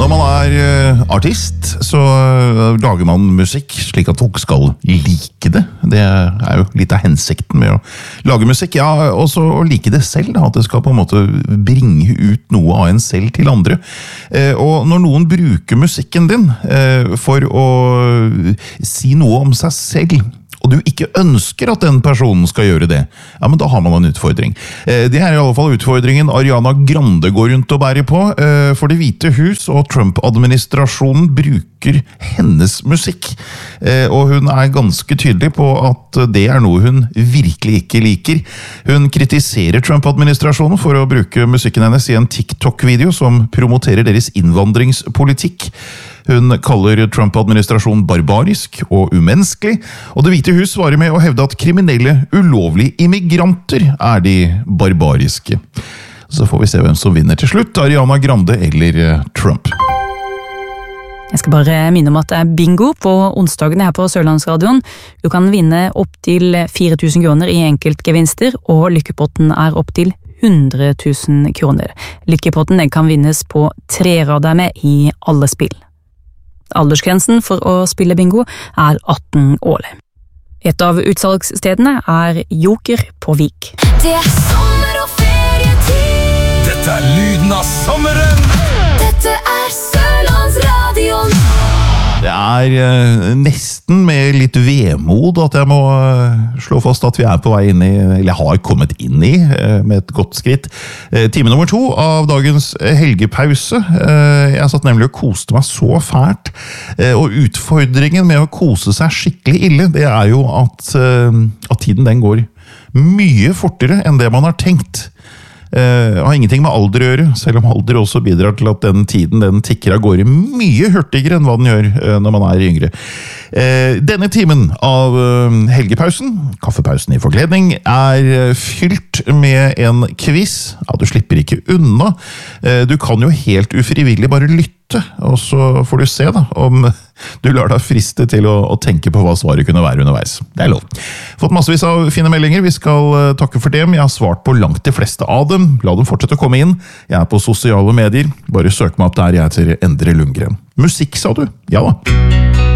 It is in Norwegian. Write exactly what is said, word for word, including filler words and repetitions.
Når man er artist, så lager man musikk slik at folk skal like det. Det er jo litt av hensikten med å lage musikk. Ja, også å like det selv, da, at det skal på en måte bringe ut noe av en selv til andre. Og når noen bruker musikken din for å si noe om seg selv, og du ikke ønsker at den personen skal gjøre det, ja, men da har man en utfordring. Det er i alle fall utfordringen Ariana Grande går rundt og bærer på, for Det hvite hus og Trump-administrasjonen bruker hennes musikk. Og hun er ganske tydelig på at det er noe hun virkelig ikke liker. Hun kritiserer Trump-administrasjonen for å bruke musikken hennes i en TikTok-video som promoterer deres innvandringspolitikk. Hun kaller Trump-administrasjonen barbarisk og umenneskelig, og Det hvite hus svarer med å hevde at kriminelle, ulovlige immigranter er de barbariske. Så får vi se hvem som vinner til slutt, Ariana Grande eller Trump. Jeg skal bare minne om at det er bingo på onsdagene her på Sørlandsradioen. Du kan vinne opp til fire tusen kroner i enkeltgevinster, og lykkepotten er opp til hundre tusen kroner. Lykkepotten kan vinnes på tre rader med i alle spill. Aldersgrensen for å spille bingo er atten år. Et av utsalgsstedene er Joker på Vik. Det er sommer og ferietid. Dette er lyden av sommeren. Dette er Sørlandsradioen. Det er nesten med litt vemod at jeg må slå fast at vi er på vei inn i, eller har kommet inn i, med et godt skritt, time nummer to av dagens helgepause. Jeg satt nemlig og koste meg så fælt, og utfordringen med å kose seg skikkelig ille, det er jo at, at tiden den går mye fortere enn det man har tenkt. Uh, har ingenting med alder å gjøre, selv om alder også bidrar til at den tiden den tikker av gårde mye hurtigere enn hva den gjør uh, når man er yngre. Uh, denne timen av uh, helgepausen, kaffepausen i forkledning, er uh, fylt med en quiz. Ja, du slipper ikke unna. Uh, du kan jo helt ufrivillig bare lytte, og så får du se da, om du lar deg friste til å, å tenke på hva svaret kunne være underveis. Det er lov. Fått massevis av fine meldinger. Vi skal uh, takke for dem. Jeg har svart på langt de fleste av dem. La dem fortsette å komme inn. Jeg er på sosiale medier. Bare søk meg opp der. Jeg heter Endre Lundgren. Musikk, sa du? Ja da.